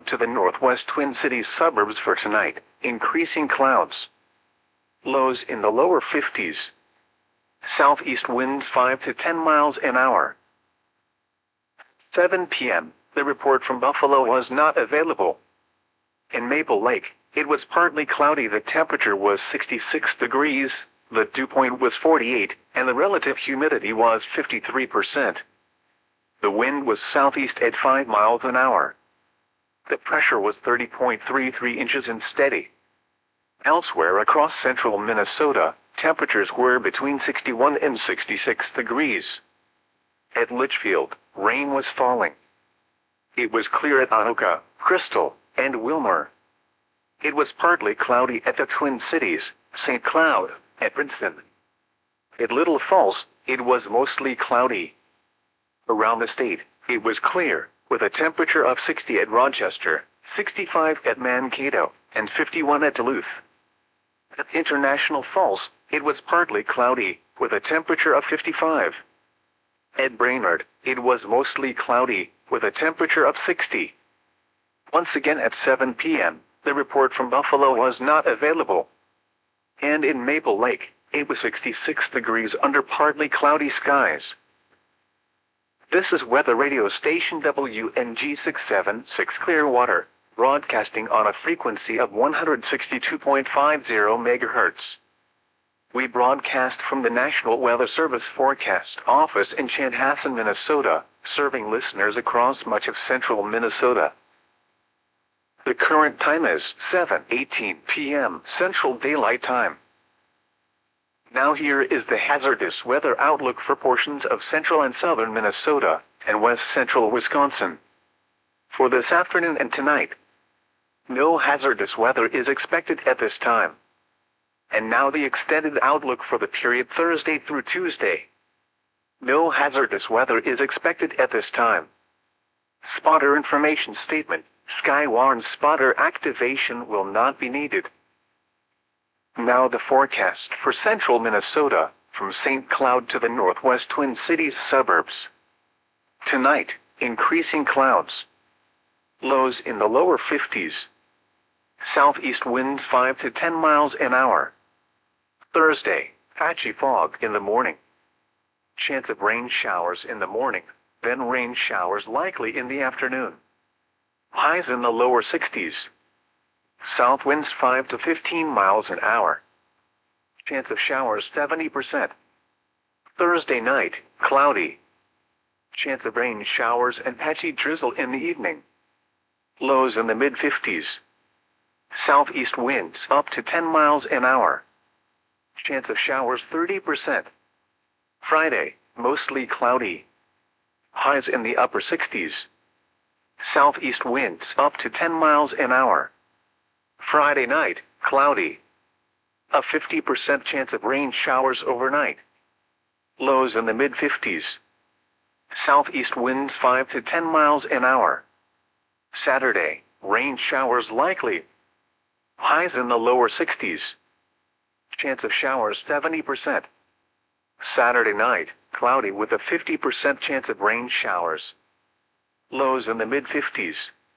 to the northwest Twin Cities suburbs for tonight, increasing clouds. Lows in the lower 50s. Southeast winds 5 to 10 miles an hour. 7 p.m. The report from Buffalo was not available. In Maple Lake, it was partly cloudy. The temperature was 66 degrees, the dew point was 48, and the relative humidity was 53%. The wind was southeast at 5 miles an hour. The pressure was 30.33 inches and steady. Elsewhere across central Minnesota, temperatures were between 61 and 66 degrees. At Litchfield, rain was falling. It was clear at Anoka, Crystal, and Wilmer. It was partly cloudy at the Twin Cities, St. Cloud, and Princeton. At Little Falls, it was mostly cloudy. Around the state, it was clear, with a temperature of 60 at Rochester, 65 at Mankato, and 51 at Duluth. At International Falls, it was partly cloudy, with a temperature of 55. At Brainerd, it was mostly cloudy, with a temperature of 60. Once again at 7 p.m., the report from Buffalo was not available. And in Maple Lake, it was 66 degrees under partly cloudy skies. This is weather radio station WNG 676 Clearwater, broadcasting on a frequency of 162.50 MHz. We broadcast from the National Weather Service Forecast Office in Chanhassen, Minnesota, serving listeners across much of central Minnesota. The current time is 7:18 p.m. Central Daylight Time. Now here is the hazardous weather outlook for portions of central and southern Minnesota and west central Wisconsin. For this afternoon and tonight, no hazardous weather is expected at this time. And now the extended outlook for the period Thursday through Tuesday. No hazardous weather is expected at this time. Spotter information statement. Skywarn spotter activation will not be needed. Now the forecast for central Minnesota, from St. Cloud to the northwest Twin Cities suburbs. Tonight, increasing clouds. Lows in the lower 50s. Southeast winds 5 to 10 miles an hour. Thursday, patchy fog in the morning. Chance of rain showers in the morning, then rain showers likely in the afternoon. Highs in the lower 60s. South winds 5 to 15 miles an hour. Chance of showers 70%. Thursday night, cloudy. Chance of rain showers and patchy drizzle in the evening. Lows in the mid-50s. Southeast winds up to 10 miles an hour. Chance of showers 30%. Friday, mostly cloudy. Highs in the upper 60s. Southeast winds up to 10 miles an hour. Friday night, cloudy. A 50% chance of rain showers overnight. Lows in the mid-50s. Southeast winds 5 to 10 miles an hour. Saturday, rain showers likely. Highs in the lower 60s. Chance of showers 70%. Saturday night, cloudy with a 50% chance of rain showers. Lows in the mid-50s.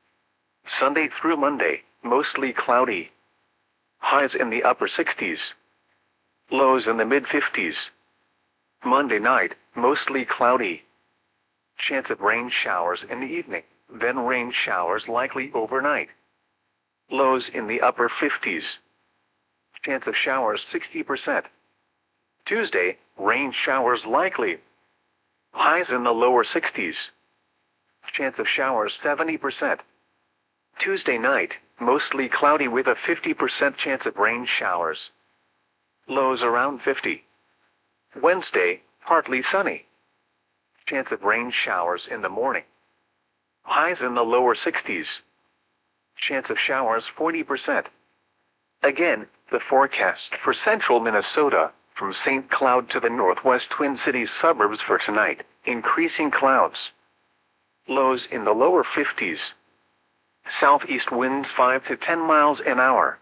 Sunday through Monday, mostly cloudy. Highs in the upper 60s. Lows in the mid-50s. Monday night, mostly cloudy. Chance of rain showers in the evening, then rain showers likely overnight. Lows in the upper 50s. Chance of showers 60%. Tuesday, rain showers likely. Highs in the lower 60s. Chance of showers 70%. Tuesday night, mostly cloudy with a 50% chance of rain showers. Lows around 50. Wednesday, partly sunny. Chance of rain showers in the morning. Highs in the lower 60s. Chance of showers 40%. Again, the forecast for central Minnesota, from St. Cloud to the northwest Twin Cities suburbs for tonight, increasing clouds. Lows in the lower 50s. Southeast winds 5 to 10 miles an hour.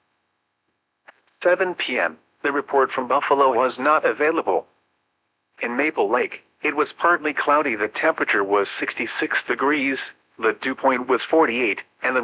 7 p.m. The report from Buffalo was not available. In Maple Lake, it was partly cloudy. The temperature was 66 degrees, the dew point was 48, and the